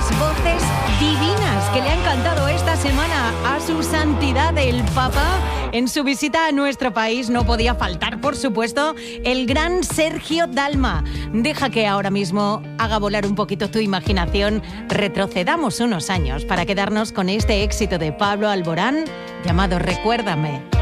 las voces divinas que le han cantado esta semana a su santidad el Papa. En su visita a nuestro país no podía faltar, por supuesto, el gran Sergio Dalma. Deja que ahora mismo haga volar un poquito tu imaginación. Retrocedamos unos años para quedarnos con este éxito de Pablo Alborán llamado Recuérdame.